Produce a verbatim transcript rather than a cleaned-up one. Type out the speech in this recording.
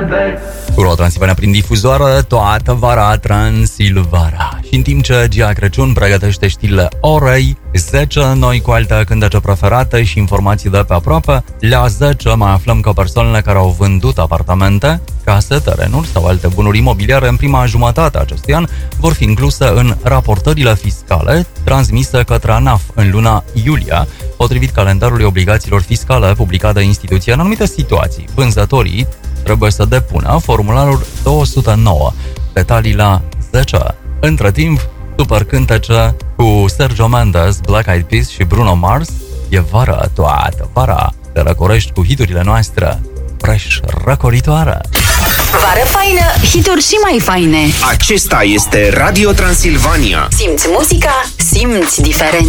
Ro Transilvania prin difuzoară toată vara Transilvania. Și în timp ce Gia Crăciun pregătește știrile orei zece, noi cu alte cântece preferate și informații de pe aproape, la zece mai aflăm că persoanele care au vândut apartamente, case, terenuri sau alte bunuri imobiliare în prima jumătate a acestui an vor fi incluse în raportările fiscale transmise către ANAF în luna iulie, potrivit calendarului obligațiilor fiscale publicat de instituție. În anumite situații, vânzătorii trebuie să depună formularul două sute nouă, detalii la zece. Între timp, super cântece cu Sergio Mendes, Black Eyed Peas și Bruno Mars. E vară, toată vara, te răcorești cu hiturile noastre fresh, răcoritoare. Vară faină, hituri și mai faine. Acesta este Radio Transilvania. Simți muzica, simți diferența.